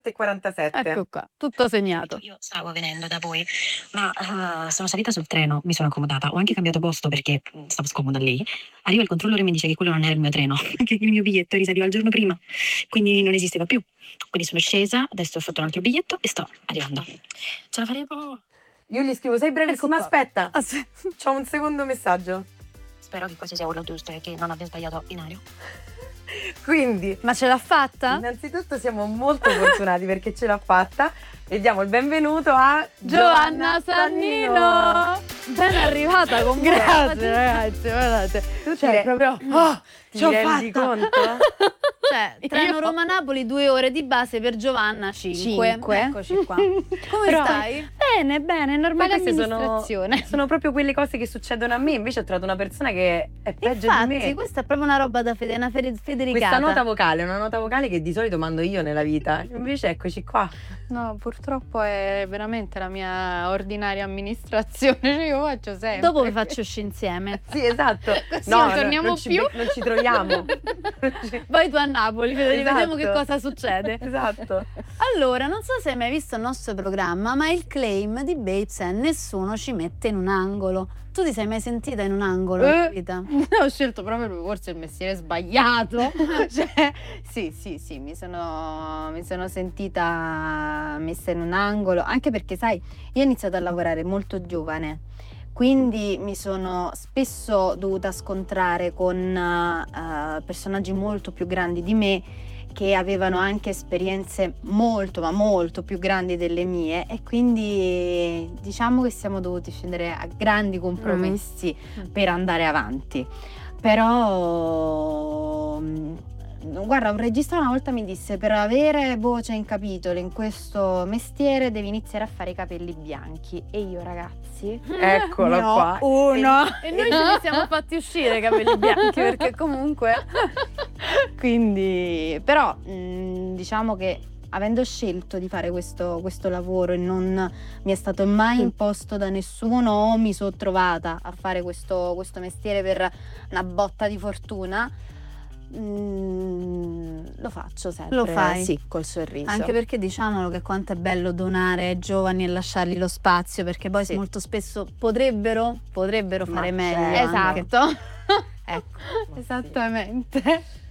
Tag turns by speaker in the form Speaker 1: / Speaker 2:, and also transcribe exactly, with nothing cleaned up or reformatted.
Speaker 1: e quarantasette.
Speaker 2: Ecco qua, tutto segnato.
Speaker 3: Io stavo venendo da voi, ma uh, sono salita sul treno, mi sono accomodata, ho anche cambiato posto perché stavo scomoda lì. Arriva il controllore e mi dice che quello non era il mio treno, che il mio biglietto risaliva il giorno prima, quindi non esisteva più. Quindi sono scesa, adesso ho fatto un altro biglietto e sto arrivando. Ce la faremo?
Speaker 1: Io gli scrivo, sei brevissima,
Speaker 2: Ecco qua.
Speaker 1: aspetta.
Speaker 2: Ah, sì.
Speaker 1: C'ho un secondo messaggio.
Speaker 3: Spero che questo sia quello giusto e che non abbia sbagliato binario.
Speaker 1: Quindi,
Speaker 2: Ma ce l'ha fatta?
Speaker 1: innanzitutto siamo molto fortunati perché ce l'ha fatta e diamo il benvenuto a
Speaker 2: Giovanna Sannino! Ben arrivata con voi.
Speaker 4: Grazie ragazzi, guardate.
Speaker 1: Tu
Speaker 4: Cioè,
Speaker 1: ti,
Speaker 4: proprio oh,
Speaker 1: ti
Speaker 4: ce l'ho
Speaker 1: rendi
Speaker 4: fatta.
Speaker 1: conto?
Speaker 2: Cioè, treno
Speaker 4: Io-
Speaker 2: Roma-Napoli, due ore di base per Giovanna, cinque.
Speaker 4: Cinque.
Speaker 2: Eccoci qua. Come
Speaker 4: Però-
Speaker 2: stai?
Speaker 4: Bene, bene,
Speaker 1: Ma
Speaker 4: normale
Speaker 1: queste sono,
Speaker 4: amministrazione.
Speaker 1: sono proprio quelle cose che succedono a me, invece ho trovato una persona che è peggio
Speaker 2: Infatti,
Speaker 1: di me.
Speaker 2: questa è proprio una roba da fede, una fede- federicata.
Speaker 1: Questa nota vocale è una nota vocale che di solito mando io nella vita, invece eccoci qua.
Speaker 4: No, purtroppo è veramente la mia ordinaria amministrazione, cioè io faccio sempre.
Speaker 2: Dopo vi faccio uscire insieme.
Speaker 1: Sì, esatto.
Speaker 4: Così non torniamo
Speaker 1: non ci,
Speaker 4: più.
Speaker 1: non ci troviamo.
Speaker 2: Vai tu a Napoli, Federica,
Speaker 1: Esatto.
Speaker 2: vediamo che cosa succede.
Speaker 1: Esatto.
Speaker 2: Allora, non so se hai mai visto il nostro programma, ma il claim di Babes è nessuno ci mette in un angolo. Tu ti sei mai sentita in un angolo nella
Speaker 4: Eh.
Speaker 2: vita?
Speaker 4: Ho scelto proprio forse il mestiere sbagliato. Cioè, sì, sì, sì, mi sono, mi sono sentita messa in un angolo, anche perché, sai, io ho iniziato a lavorare molto giovane, quindi mi sono spesso dovuta scontrare con eh, personaggi molto più grandi di me, che avevano anche esperienze molto ma molto più grandi delle mie, e quindi diciamo che siamo dovuti scendere a grandi compromessi per andare avanti. Però mm, guarda, un regista una volta mi disse: per avere voce in capitolo in questo mestiere devi iniziare a fare i capelli bianchi. E io, ragazzi,
Speaker 1: Eccolo
Speaker 4: ne ho
Speaker 1: qua.
Speaker 4: uno.
Speaker 2: E noi ce li siamo fatti uscire i capelli bianchi perché comunque
Speaker 4: Quindi, però, mh, diciamo che avendo scelto di fare questo, questo lavoro e non mi è stato mai imposto da nessuno, o mi sono trovata a fare questo, questo mestiere per una botta di fortuna, mh, lo faccio sempre.
Speaker 2: Lo fai?
Speaker 4: Sì, col sorriso.
Speaker 2: anche perché diciamolo che quanto è bello donare ai giovani e lasciargli lo spazio, perché poi
Speaker 4: Sì.
Speaker 2: molto spesso potrebbero potrebbero
Speaker 1: Ma
Speaker 2: fare meglio
Speaker 1: certo.
Speaker 2: anche.
Speaker 4: Esatto.
Speaker 1: Ecco.
Speaker 4: Esattamente.